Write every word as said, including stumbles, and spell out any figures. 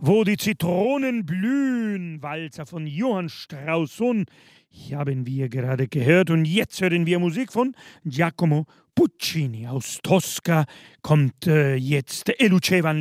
Wo die Zitronen blühen, Walzer von Johann Strauss Sohn. Hier haben wir gerade gehört und jetzt hören wir Musik von Giacomo Puccini. Aus Tosca kommt äh, jetzt E luceva